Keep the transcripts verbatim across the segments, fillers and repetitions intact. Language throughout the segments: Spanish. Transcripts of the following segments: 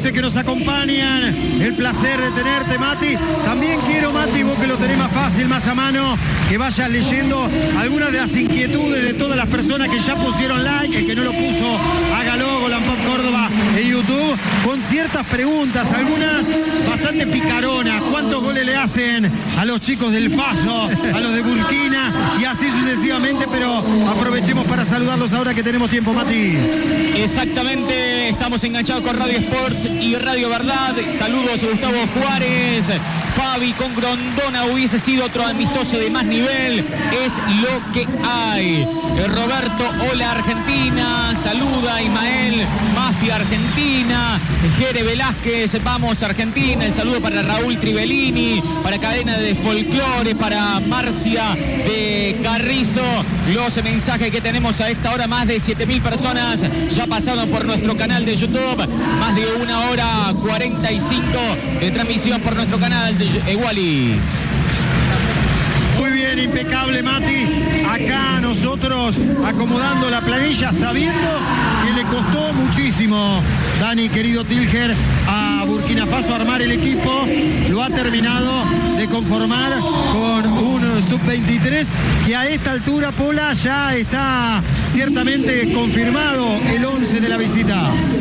once que nos acompañan. El placer de tenerte, Mati. También quiero, Mati, vos que lo tenés más fácil, más a mano, que vayas leyendo algunas de las inquietudes de todas las personas que ya pusieron like. El que no lo puso, hágalo, Golampop Córdoba en YouTube, con ciertas preguntas, algunas bastante picaronas. ¿Cuántos goles le hacen a los chicos del Faso, a los de Burkina y así sucesivamente? Pero aprovechemos para saludarlos ahora que tenemos tiempo, Mati. Exactamente, estamos enganchados con Radio Sports y Radio Verdad. Saludos a Gustavo Juárez. Fabi, con Grondona hubiese sido otro amistoso de más nivel. Es lo que hay. Roberto, hola Argentina. Saluda Ismael, Mafia Argentina. Jere Velázquez, vamos Argentina. El saludo para Raúl Tribellini, para Cadena de Folclore, para Marcia de Carrizo. Los mensajes que tenemos a esta hora, más de siete mil personas ya pasaron por nuestro canal de YouTube. Más de una hora cuarenta y cinco de transmisión por nuestro canal de Iguali. Muy bien, impecable, Mati. Acá nosotros acomodando la planilla, sabiendo que le costó muchísimo, Dani, querido Tilger, a Burkina Faso armar el equipo. Lo ha terminado de conformar con un sub veintitrés que a esta altura, Pola, ya está ciertamente confirmado el once de la visita.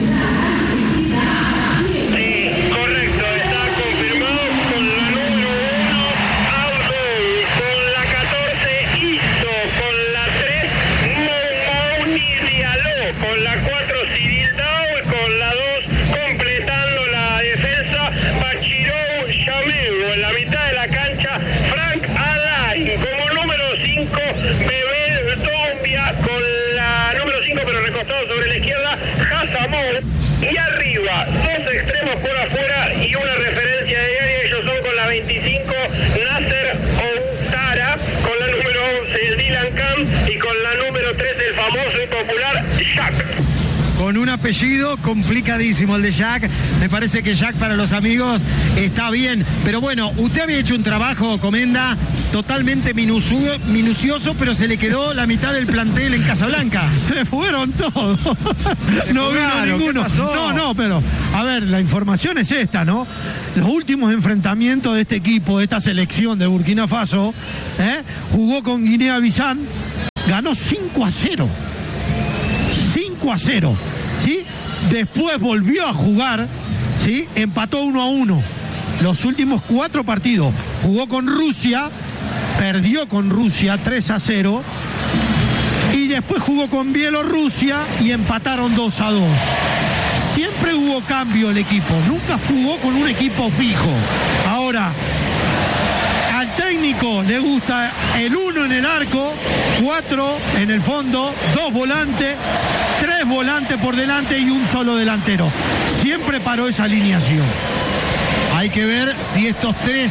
Y arriba, dos extremos por afuera y una referencia de área. Ellos son con la veinticinco, Nasser Outara, con la número once, el Dylan Camp, y con la número tres, el famoso y popular Jack. Con un apellido complicadísimo el de Jack. Me parece que Jack para los amigos está bien. Pero bueno, usted había hecho un trabajo, Comenda, totalmente minucio, minucioso, pero se le quedó la mitad del plantel en Casablanca. Se fueron todos. Se no vino ninguno. ¿Qué pasó? No, no, pero a ver, la información es esta, ¿no? Los últimos enfrentamientos de este equipo, de esta selección de Burkina Faso, ¿eh? Jugó con Guinea-Bissau, ganó cinco a cero. cinco a cero, ¿sí? Después volvió a jugar, ¿sí? Empató uno a uno. Los últimos cuatro partidos. Jugó con Rusia, perdió con Rusia tres a cero. Y después jugó con Bielorrusia y empataron dos a dos. Siempre hubo cambio el equipo, nunca jugó con un equipo fijo. Ahora, al técnico le gusta el uno en el arco, cuatro en el fondo, dos volantes, tres volantes por delante y un solo delantero. Siempre paró esa alineación. Hay que ver si estos tres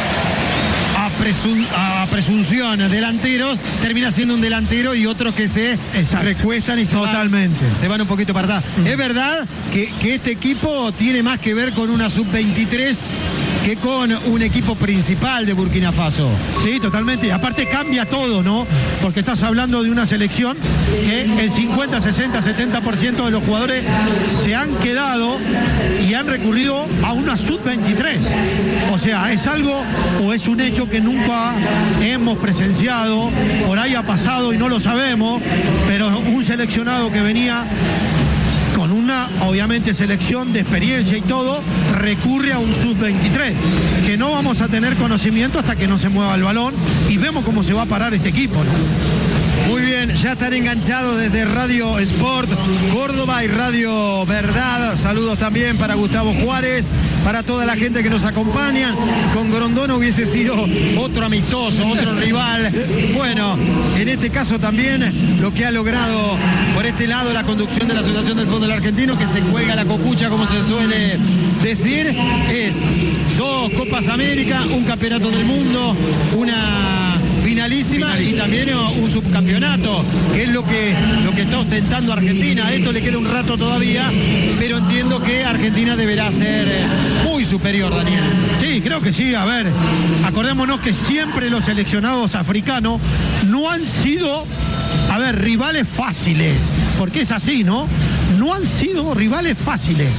a, presun a presunción delanteros termina siendo un delantero y otros que se Exacto. recuestan y se Totalmente. van, se van un poquito para atrás. Mm. Es verdad que, que este equipo tiene más que ver con una sub veintitrés que con un equipo principal de Burkina Faso. Sí, totalmente. Y aparte cambia todo, ¿no? Porque estás hablando de una selección que el cincuenta, sesenta, setenta por ciento de los jugadores se han quedado y han recurrido a una sub veintitrés. O sea, es algo o es un hecho que nunca hemos presenciado, por ahí ha pasado y no lo sabemos, pero un seleccionado que venía con una, obviamente, selección de experiencia y todo, recurre a un sub veintitrés, que no vamos a tener conocimiento hasta que no se mueva el balón y vemos cómo se va a parar este equipo, ¿no? Muy bien, ya están enganchados desde Radio Sport Córdoba y Radio Verdad. Saludos también para Gustavo Juárez, para toda la gente que nos acompaña. Con Grondona hubiese sido otro amistoso, otro rival. Bueno, en este caso también lo que ha logrado por este lado la conducción de la Asociación del Fútbol Argentino, que se cuelga la cocucha, como se suele decir, es dos Copas América, un Campeonato del Mundo, una finalísima, finalísima y también un subcampeonato, que es lo que, lo que está ostentando Argentina. A esto le queda un rato todavía, pero entiendo que Argentina deberá ser muy superior, Daniel. Sí, creo que sí. A ver, acordémonos que siempre los seleccionados africanos no han sido, a ver, rivales fáciles, porque es así, ¿no? No han sido rivales fáciles.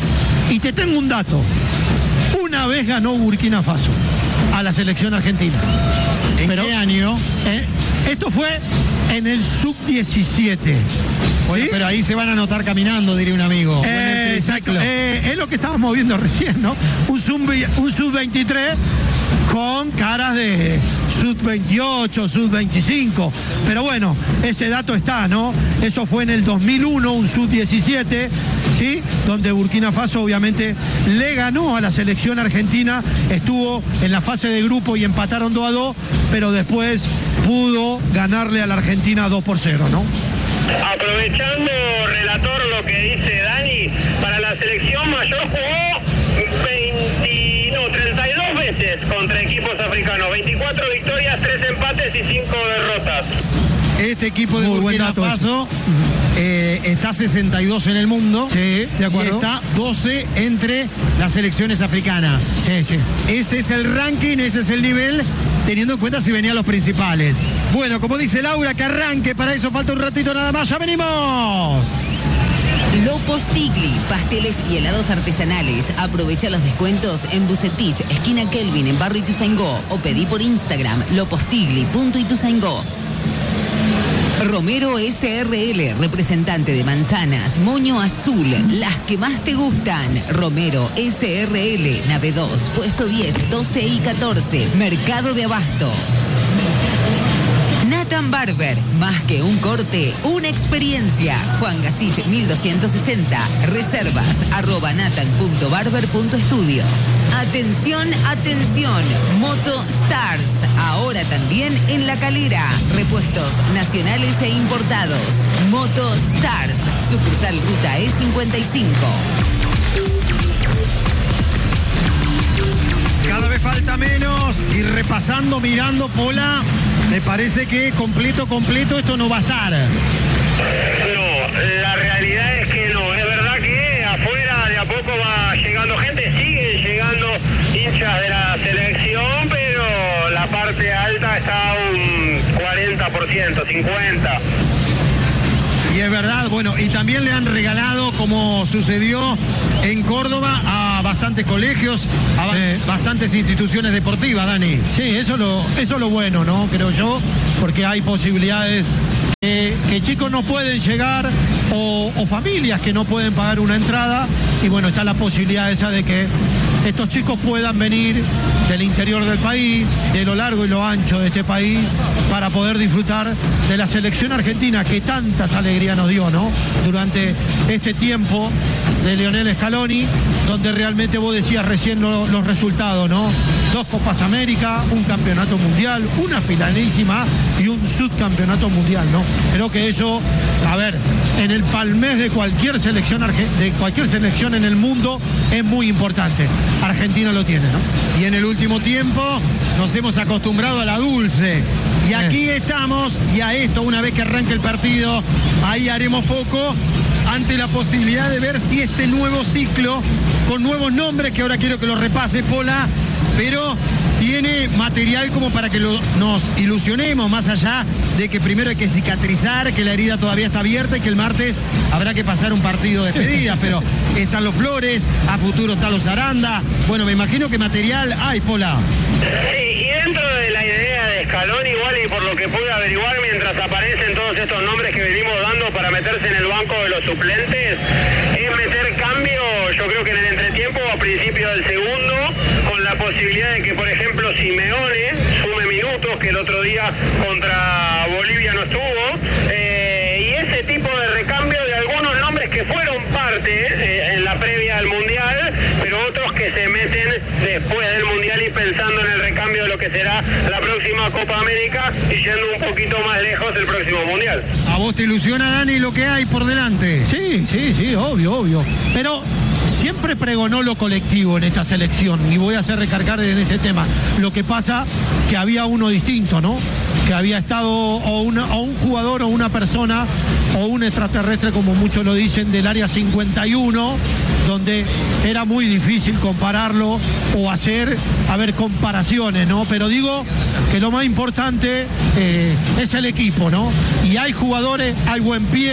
Y te tengo un dato. Una vez ganó Burkina Faso a la selección argentina. ¿En Pero, qué año? Eh, esto fue en el sub diecisiete. Bueno, ¿sí? Pero ahí se van a anotar caminando, diría un amigo. Eh, exacto. Eh, es lo que estábamos viendo recién, ¿no? Un sub, un sub veintitrés con caras de sub veintiocho, sub veinticinco. Pero bueno, ese dato está, ¿no? Eso fue en el dos mil uno, un sub diecisiete, ¿sí? Donde Burkina Faso obviamente le ganó a la selección argentina, estuvo en la fase de grupo y empataron dos a dos, pero después pudo ganarle a la Argentina dos por cero, ¿no? Aprovechando, relator, lo que dice Dani, para la selección mayor jugó veinte, no, treinta y dos veces contra equipos africanos, veinticuatro victorias, tres empates y cinco derrotas. Este equipo de Muy Burkina Faso eh, está sesenta y dos en el mundo. Sí, de acuerdo. Y está doce entre las selecciones africanas. Sí, sí. Ese es el ranking, ese es el nivel, teniendo en cuenta si venían los principales. Bueno, como dice Laura, que arranque, para eso falta un ratito nada más, ¡ya venimos! Lo Postigli, pasteles y helados artesanales. Aprovecha los descuentos en Bucetich, esquina Kelvin, en Barrio Ituzaingó, o pedí por Instagram lopostigli punto ituzaingó. Romero S R L, representante de manzanas, moño azul, las que más te gustan. Romero S R L, nave dos, puesto diez, doce y catorce, Mercado de Abasto. Nathan Barber, más que un corte, una experiencia. Juan Gasich mil doscientos sesenta, reservas arroba nathan punto barber punto estudio. Atención, atención, Moto Stars, ahora también en La Calera. Repuestos nacionales e importados. Moto Stars, sucursal Ruta E cincuenta y cinco. Cada vez falta menos, y repasando, mirando, Pola, me parece que completo, completo esto no va a estar. No, la realidad es que no. Es verdad que afuera de a poco va llegando gente, siguen llegando hinchas de la selección, pero la parte alta está a un cuarenta por ciento, cincuenta por ciento. Y es verdad, bueno, y también le han regalado, como sucedió en Córdoba, a bastantes colegios, a ba eh. bastantes instituciones deportivas, Dani. Sí, eso es lo, eso es lo bueno, ¿no? Creo yo, porque hay posibilidades que, que chicos no pueden llegar o, o familias que no pueden pagar una entrada, y bueno, está la posibilidad esa de que estos chicos puedan venir del interior del país, de lo largo y lo ancho de este país, para poder disfrutar de la selección argentina que tantas alegrías nos dio, ¿no? Durante este tiempo de Lionel Scaloni, donde realmente vos decías recién lo, los resultados, ¿no? Dos Copas América, un campeonato mundial, una finalísima y un subcampeonato mundial, ¿no? Creo que eso, a ver, en el palmés de cualquier selección, de cualquier selección en el mundo es muy importante. Argentina lo tiene, ¿no? Y en el último tiempo nos hemos acostumbrado a la dulce. Y aquí eh. estamos, y a esto, una vez que arranque el partido, ahí haremos foco ante la posibilidad de ver si este nuevo ciclo, con nuevos nombres, que ahora quiero que lo repase Pola, pero tiene material como para que lo, nos ilusionemos, más allá de que primero hay que cicatrizar, que la herida todavía está abierta y que el martes habrá que pasar un partido de despedida, pero están los Flores, a futuro están los Aranda. Bueno, me imagino que material hay, Pola. Sí, y dentro de la idea de Scaloni, igual, y por lo que pude averiguar mientras aparecen todos estos nombres que venimos dando para meterse en el banco de los suplentes, es meter cambio, yo creo que en el entretiempo, a principio del segundo, con la posibilidad de que, por ejemplo, Simeone sume minutos, que el otro día contra Bolivia no estuvo, eh, y ese tipo de recambio de algunos nombres que fueron parte eh, en la previa al Mundial, pero otros que se meten después del Mundial y pensando en el recambio de lo que será la próxima Copa América y yendo un poquito más lejos el próximo Mundial. ¿A vos te ilusiona, Dani, lo que hay por delante? Sí, sí, sí, obvio, obvio. Pero siempre pregonó lo colectivo en esta selección, y voy a hacer recargar en ese tema. Lo que pasa que había uno distinto, ¿no? Que había estado o, una, o un jugador o una persona o un extraterrestre, como muchos lo dicen, del área cincuenta y uno, donde era muy difícil compararlo o hacer, a ver, comparaciones, ¿no? Pero digo que lo más importante eh, es el equipo, ¿no? Y hay jugadores, hay buen pie,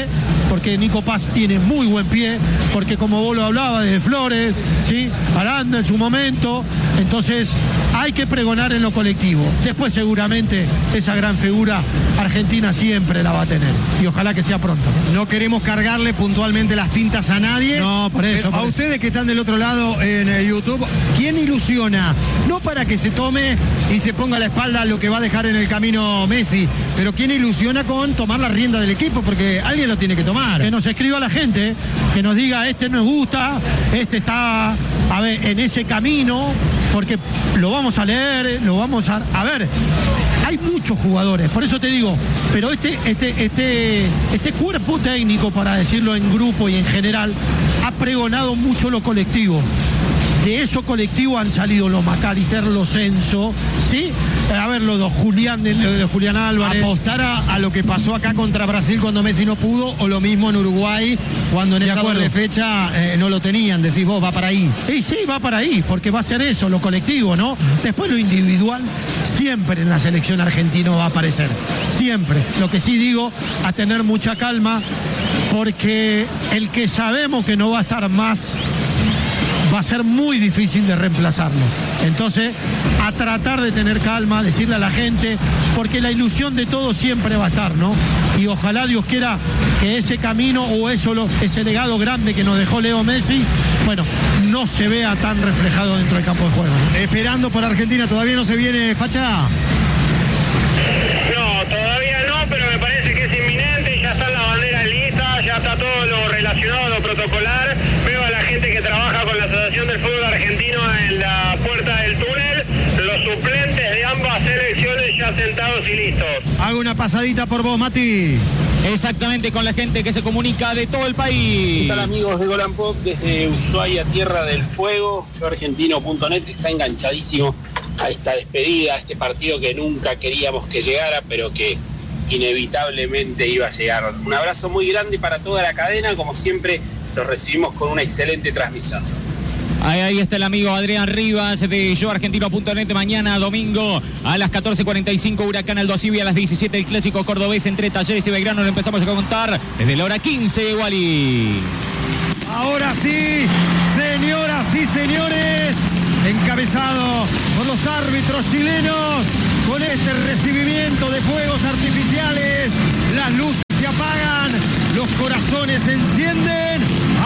porque Nico Paz tiene muy buen pie, porque como vos lo hablabas, desde Flores, ¿sí? Aranda en su momento, entonces hay que pregonar en lo colectivo. Después seguramente esa gran figura Argentina siempre la va a tener, y ojalá que sea pronto, ¿no? No queremos cargarle puntualmente las tintas a nadie. No, por eso. Pero por a eso. ustedes que están del otro lado en eh, YouTube, ¿quién ilusiona? No para que se tome y se ponga a la espalda lo que va a dejar en el camino Messi, pero ¿quién ilusiona con tomar la rienda del equipo? Porque alguien lo tiene que tomar. Que nos escriba la gente, que nos diga, este nos gusta, este está, a ver, en ese camino, porque lo vamos a leer, lo vamos a... A ver, hay muchos jugadores, por eso te digo, pero este, este, este, este cuerpo técnico, para decirlo en grupo y en general, ha pregonado mucho lo colectivo. De eso colectivo han salido los Macalister, los Censo, ¿sí? A ver, los dos Julián, de Julián Álvarez. Apostar a, a lo que pasó acá contra Brasil cuando Messi no pudo, o lo mismo en Uruguay cuando en De esa acuerdo. doble fecha eh, no lo tenían. Decís vos, va para ahí. Y sí, va para ahí, porque va a ser eso, lo colectivo, ¿no? Después lo individual, siempre en la selección argentina va a aparecer. Siempre. Lo que sí digo, a tener mucha calma, porque el que sabemos que no va a estar más, va a ser muy difícil de reemplazarlo. Entonces, a tratar de tener calma, decirle a la gente, porque la ilusión de todos siempre va a estar, ¿no? Y ojalá Dios quiera que ese camino o eso, lo, ese legado grande que nos dejó Leo Messi, bueno, no se vea tan reflejado dentro del campo de juego, ¿no? Esperando por Argentina, ¿todavía no se viene, Facha? No, todavía no, pero me parece que es inminente, ya están las banderas listas, ya está todo lo relacionado a lo protocolar. Veo a la gente que trabaja con la Asociación del Fútbol Argentino en la puerta del túnel, los suplentes de ambas selecciones ya sentados y listos. Hago una pasadita por vos, Mati. Exactamente, con la gente que se comunica de todo el país. ¿Qué tal, amigos de Golan Pop? Desde Ushuaia, Tierra del Fuego, yo argentino punto net está enganchadísimo a esta despedida, a este partido que nunca queríamos que llegara, pero que inevitablemente iba a llegar. Un abrazo muy grande para toda la cadena, como siempre lo recibimos con una excelente transmisión. Ahí, ahí está el amigo Adrián Rivas de yo argentino punto net. Mañana domingo a las catorce cuarenta y cinco Huracán Aldo Civi, a las diecisiete el clásico cordobés entre Talleres y Belgrano. Lo empezamos a contar desde la hora quince, Wally. Ahora sí, señoras y señores, encabezado por los árbitros chilenos, con este recibimiento de fuegos artificiales, las luces se apagan, los corazones se encienden.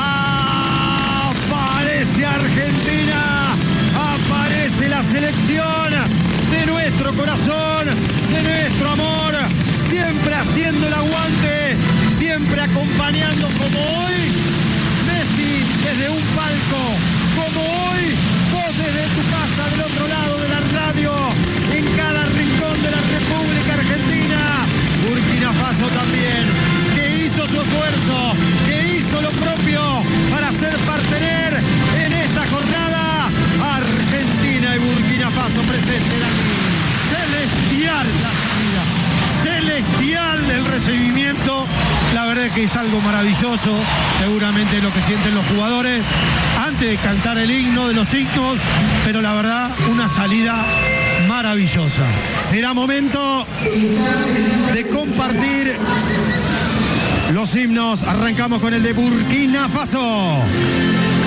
Aparece Argentina, aparece la selección de nuestro corazón, de nuestro amor, siempre haciendo el aguante, siempre acompañando como hoy. Messi desde un palco, como hoy, vos desde tu casa del otro lado de la radio, en cada rincón de la República Argentina. Burkina Faso también, que hizo su esfuerzo, que hizo lo propio para hacer partener en esta jornada Argentina y Burkina Faso presentes aquí. Celestial la salida, celestial el recibimiento, la verdad es que es algo maravilloso, seguramente lo que sienten los jugadores antes de cantar el himno de los himnos, pero la verdad una salida maravillosa. Será momento de compartir los himnos. Arrancamos con el de Burkina Faso.